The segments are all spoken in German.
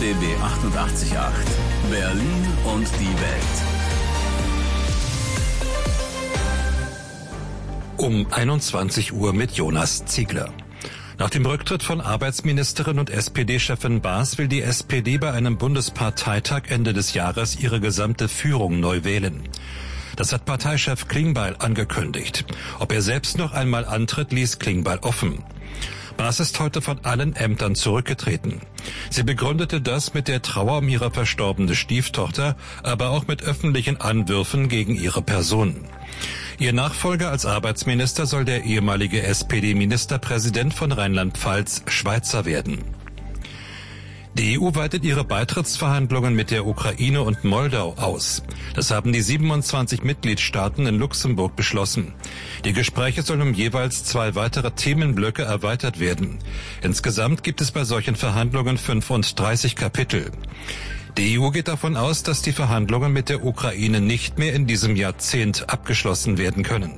RBB 88.8 Berlin und die Welt. Um 21 Uhr mit Jonas Ziegler. Nach dem Rücktritt von Arbeitsministerin und SPD-Chefin Baas will die SPD bei einem Bundesparteitag Ende des Jahres ihre gesamte Führung neu wählen. Das hat Parteichef Klingbeil angekündigt. Ob er selbst noch einmal antritt, ließ Klingbeil offen. Baas ist heute von allen Ämtern zurückgetreten. Sie begründete das mit der Trauer um ihre verstorbene Stieftochter, aber auch mit öffentlichen Anwürfen gegen ihre Person. Ihr Nachfolger als Arbeitsminister soll der ehemalige SPD-Ministerpräsident von Rheinland-Pfalz, Schweizer, werden. Die EU weitet ihre Beitrittsverhandlungen mit der Ukraine und Moldau aus. Das haben die 27 Mitgliedstaaten in Luxemburg beschlossen. Die Gespräche sollen um jeweils 2 weitere Themenblöcke erweitert werden. Insgesamt gibt es bei solchen Verhandlungen 35 Kapitel. Die EU geht davon aus, dass die Verhandlungen mit der Ukraine nicht mehr in diesem Jahrzehnt abgeschlossen werden können.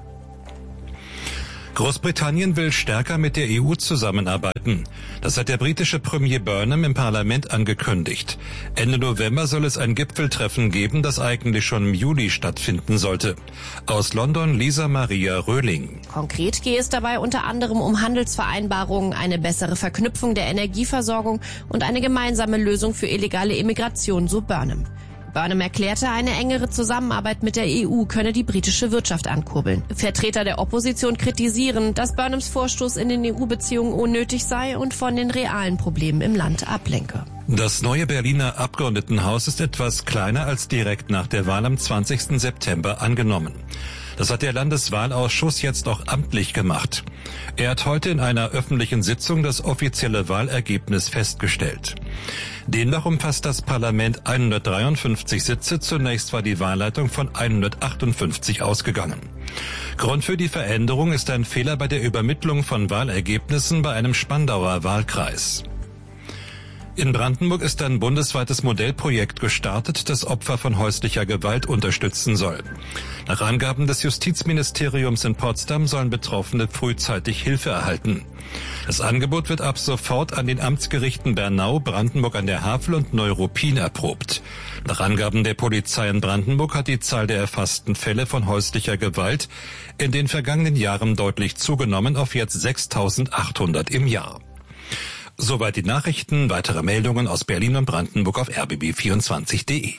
Großbritannien will stärker mit der EU zusammenarbeiten. Das hat der britische Premier Burnham im Parlament angekündigt. Ende November soll es ein Gipfeltreffen geben, das eigentlich schon im Juli stattfinden sollte. Aus London Lisa Maria Röhling. Konkret gehe es dabei unter anderem um Handelsvereinbarungen, eine bessere Verknüpfung der Energieversorgung und eine gemeinsame Lösung für illegale Immigration, so Burnham. Burnham erklärte, eine engere Zusammenarbeit mit der EU könne die britische Wirtschaft ankurbeln. Vertreter der Opposition kritisieren, dass Burnhams Vorstoß in den EU-Beziehungen unnötig sei und von den realen Problemen im Land ablenke. Das neue Berliner Abgeordnetenhaus ist etwas kleiner als direkt nach der Wahl am 20. September angenommen. Das hat der Landeswahlausschuss jetzt auch amtlich gemacht. Er hat heute in einer öffentlichen Sitzung das offizielle Wahlergebnis festgestellt. Demnach umfasst das Parlament 153 Sitze. Zunächst war die Wahlleitung von 158 ausgegangen. Grund für die Veränderung ist ein Fehler bei der Übermittlung von Wahlergebnissen bei einem Spandauer Wahlkreis. In Brandenburg ist ein bundesweites Modellprojekt gestartet, das Opfer von häuslicher Gewalt unterstützen soll. Nach Angaben des Justizministeriums in Potsdam sollen Betroffene frühzeitig Hilfe erhalten. Das Angebot wird ab sofort an den Amtsgerichten Bernau, Brandenburg an der Havel und Neuruppin erprobt. Nach Angaben der Polizei in Brandenburg hat die Zahl der erfassten Fälle von häuslicher Gewalt in den vergangenen Jahren deutlich zugenommen auf jetzt 6.800 im Jahr. Soweit die Nachrichten. Weitere Meldungen aus Berlin und Brandenburg auf rbb24.de.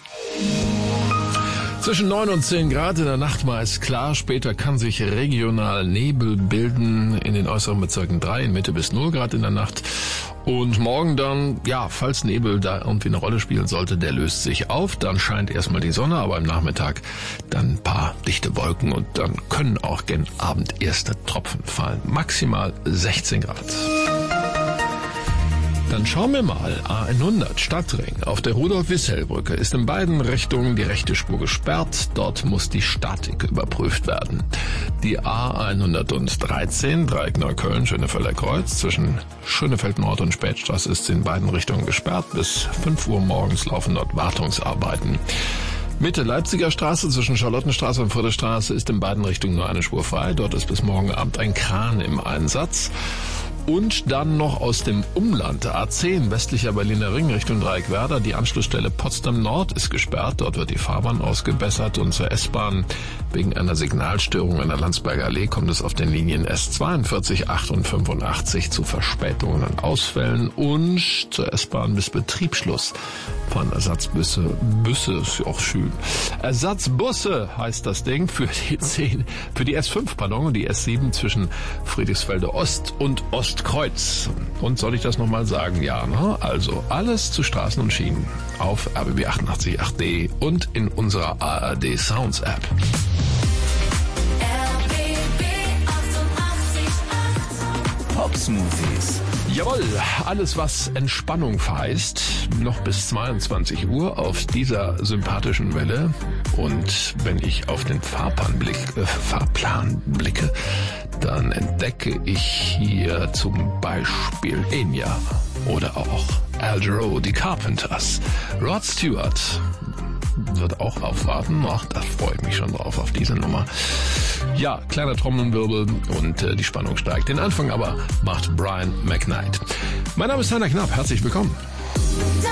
Zwischen 9 und 10 Grad in der Nacht meist klar. Später kann sich regional Nebel bilden in den äußeren Bezirken 3, in Mitte bis 0 Grad in der Nacht. Und morgen dann, falls Nebel da irgendwie eine Rolle spielen sollte, der löst sich auf. Dann scheint erstmal die Sonne, aber im Nachmittag dann ein paar dichte Wolken und dann können auch gen Abend erste Tropfen fallen. Maximal 16 Grad. Dann schauen wir mal. A100 Stadtring auf der Rudolf-Wissell-Brücke ist in beiden Richtungen die rechte Spur gesperrt. Dort muss die Statik überprüft werden. Die A113 Dreieck Neukölln Schönefelder Kreuz zwischen Schönefeld Nord und Spätstraße ist in beiden Richtungen gesperrt. Bis 5 Uhr morgens laufen dort Wartungsarbeiten. Mitte Leipziger Straße zwischen Charlottenstraße und Friedrichstraße ist in beiden Richtungen nur eine Spur frei. Dort ist bis morgen Abend ein Kran im Einsatz. Und dann noch aus dem Umland, A10, westlicher Berliner Ring Richtung Dreieckwerder. Die Anschlussstelle Potsdam Nord ist gesperrt. Dort wird die Fahrbahn ausgebessert und zur S-Bahn wegen einer Signalstörung an der Landsberger Allee kommt es auf den Linien S42, 8 und 85 zu Verspätungen und Ausfällen und zur S-Bahn bis Betriebsschluss von Ersatzbusse. Busse ist ja auch schön. Ersatzbusse heißt das Ding für die S5, und die S7 zwischen Friedrichsfelde Ost und Ostkreuz. Und soll ich das nochmal sagen? Ja, ne? Also alles zu Straßen und Schienen auf rbb88.8.de und in unserer ARD Sounds App. Pop-Smoothies. Jawohl, alles was Entspannung verheißt, noch bis 22 Uhr auf dieser sympathischen Welle. Und wenn ich auf den Fahrplan blicke, dann entdecke ich hier zum Beispiel Enya oder auch Al Jarreau, die Carpenters, Rod Stewart wird auch aufwarten. Ach, da freue ich mich schon drauf, auf diese Nummer. Ja, kleiner Trommelwirbel und die Spannung steigt. Den Anfang aber macht Brian McKnight. Mein Name ist Heiner Knapp, herzlich willkommen.